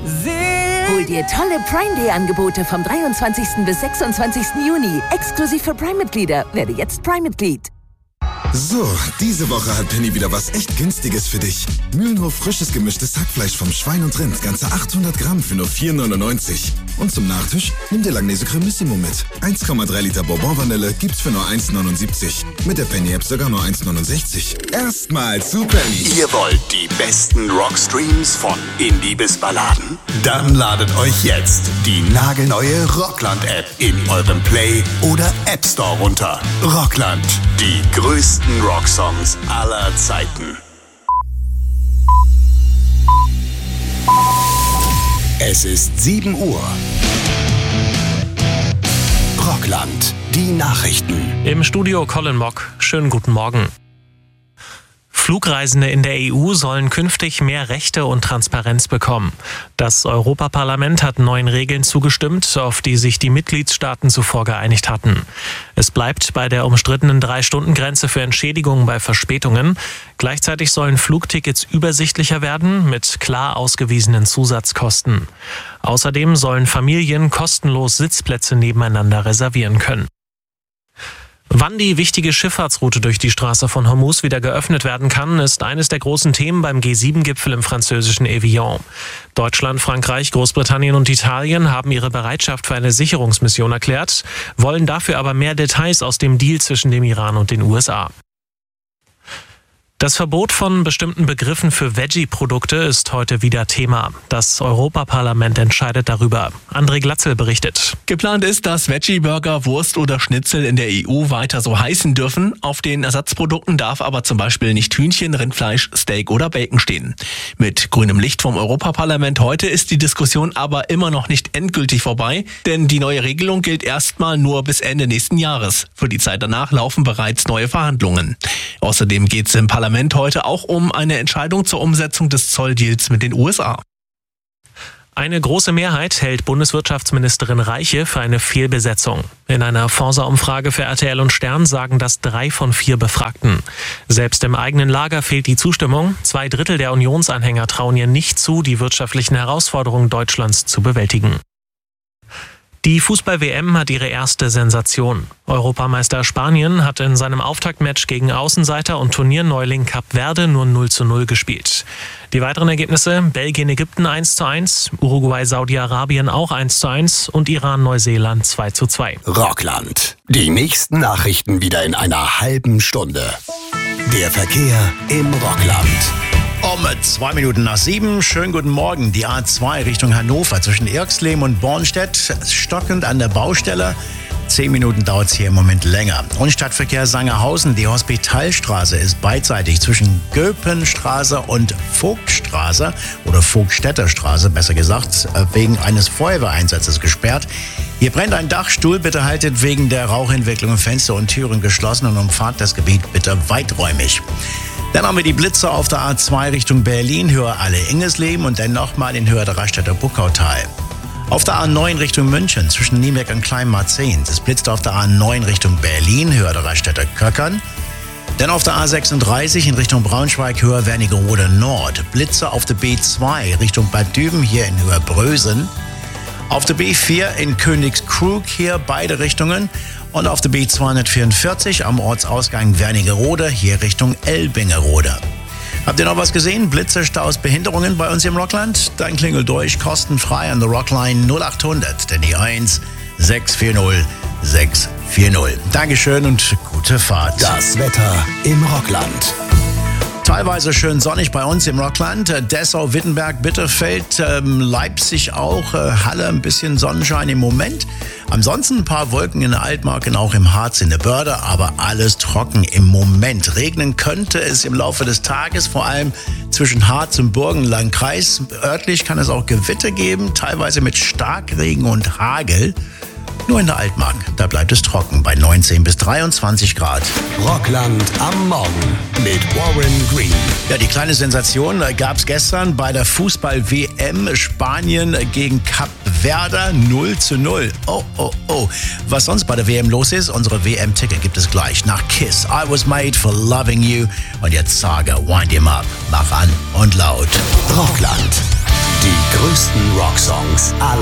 Hol dir tolle Prime-Day-Angebote vom 23. bis 26. Juni. Exklusiv für Prime-Mitglieder. Werde jetzt Prime-Mitglied. So, diese Woche hat Penny wieder was echt Günstiges für dich. Mühlenhof frisches gemischtes Hackfleisch vom Schwein und Rind, ganze 800 Gramm für nur 4,99. Und zum Nachtisch nimm dir Langnese Cremissimo mit. 1,3 Liter Bourbon-Vanille gibt's für nur 1,79. Mit der Penny-App sogar nur 1,69. Erstmal zu Penny. Ihr wollt die besten Rockstreams von Indie bis Balladen? Dann ladet euch jetzt die nagelneue Rockland-App in eurem Play- oder App Store runter. Rockland, die größten Rocksongs aller Zeiten. Es ist 7 Uhr. Rockland, die Nachrichten. Im Studio Colin Mock. Schönen guten Morgen. Flugreisende in der EU sollen künftig mehr Rechte und Transparenz bekommen. Das Europaparlament hat neuen Regeln zugestimmt, auf die sich die Mitgliedstaaten zuvor geeinigt hatten. Es bleibt bei der umstrittenen 3-Stunden-Grenze für Entschädigungen bei Verspätungen. Gleichzeitig sollen Flugtickets übersichtlicher werden mit klar ausgewiesenen Zusatzkosten. Außerdem sollen Familien kostenlos Sitzplätze nebeneinander reservieren können. Wann die wichtige Schifffahrtsroute durch die Straße von Hormuz wieder geöffnet werden kann, ist eines der großen Themen beim G7-Gipfel im französischen Evian. Deutschland, Frankreich, Großbritannien und Italien haben ihre Bereitschaft für eine Sicherungsmission erklärt, wollen dafür aber mehr Details aus dem Deal zwischen dem Iran und den USA. Das Verbot von bestimmten Begriffen für Veggie-Produkte ist heute wieder Thema. Das Europaparlament entscheidet darüber. André Glatzel berichtet. Geplant ist, dass Veggie-Burger, Wurst oder Schnitzel in der EU weiter so heißen dürfen. Auf den Ersatzprodukten darf aber zum Beispiel nicht Hühnchen, Rindfleisch, Steak oder Bacon stehen. Mit grünem Licht vom Europaparlament heute ist die Diskussion aber immer noch nicht endgültig vorbei, denn die neue Regelung gilt erstmal nur bis Ende nächsten Jahres. Für die Zeit danach laufen bereits neue Verhandlungen. Außerdem geht es im Parlament heute auch um eine Entscheidung zur Umsetzung des Zolldeals mit den USA. Eine große Mehrheit hält Bundeswirtschaftsministerin Reiche für eine Fehlbesetzung. In einer Forsa-Umfrage für RTL und Stern sagen das 3 von 4 Befragten. Selbst im eigenen Lager fehlt die Zustimmung. 2/3 der Unionsanhänger trauen ihr nicht zu, die wirtschaftlichen Herausforderungen Deutschlands zu bewältigen. Die Fußball-WM hat ihre erste Sensation. Europameister Spanien hat in seinem Auftaktmatch gegen Außenseiter und Turnierneuling Kap Verde nur 0:0 gespielt. Die weiteren Ergebnisse: Belgien-Ägypten 1:1, Uruguay-Saudi-Arabien auch 1:1 und Iran-Neuseeland 2:2. Rockland. Die nächsten Nachrichten wieder in einer halben Stunde. Der Verkehr im Rockland. Um 2 Minuten nach 7, schönen guten Morgen. Die A2 Richtung Hannover zwischen Irxleben und Bornstedt, stockend an der Baustelle. 10 Minuten dauert es hier im Moment länger. Und Stadtverkehr Sangerhausen, die Hospitalstraße ist beidseitig zwischen Göpenstraße und Vogtstraße oder Vogtstädter Straße, besser gesagt, wegen eines Feuerwehreinsatzes gesperrt. Hier brennt ein Dachstuhl, bitte haltet wegen der Rauchentwicklung Fenster und Türen geschlossen und umfahrt das Gebiet bitte weiträumig. Dann haben wir die Blitzer auf der A2 Richtung Berlin, Höhe Alle-Ingesleben und dann nochmal in Höhe der Raststätter Buckautal. Auf der A9 Richtung München zwischen Nieberg und Kleinmarzehn. Es blitzt auf der A9 Richtung Berlin, Höhe der Raststätter Köckern. Dann auf der A36 in Richtung Braunschweig, Höhe Wernigerode Nord. Blitzer auf der B2 Richtung Bad Düben, hier in Höhe Brösen. Auf der B4 in Königskrug, hier beide Richtungen. Und auf der B244 am Ortsausgang Wernigerode, hier Richtung Elbingerode. Habt ihr noch was gesehen? Blitze, Staus, Behinderungen bei uns im Rockland? Dann klingelt durch, kostenfrei an der Rockline 0800, denn die 1 640 640. Dankeschön und gute Fahrt. Das Wetter im Rockland. Teilweise schön sonnig bei uns im Rockland. Dessau, Wittenberg, Bitterfeld, Leipzig auch, Halle, ein bisschen Sonnenschein im Moment. Ansonsten ein paar Wolken in der Altmark und auch im Harz in der Börde, aber alles trocken im Moment. Regnen könnte es im Laufe des Tages, vor allem zwischen Harz und Burgenlandkreis. Örtlich kann es auch Gewitter geben, teilweise mit Starkregen und Hagel. Nur in der Altmark, da bleibt es trocken bei 19 bis 23 Grad. Rockland am Morgen mit Warren Green. Ja, die kleine Sensation gab es gestern bei der Fußball-WM Spanien gegen Kap Verde 0:0. Oh. Was sonst bei der WM los ist, unsere WM-Ticket gibt es gleich nach Kiss. I was made for loving you. Und jetzt Saga, wind him up. Mach an und laut. Rockland. Die größten Rocksongs aller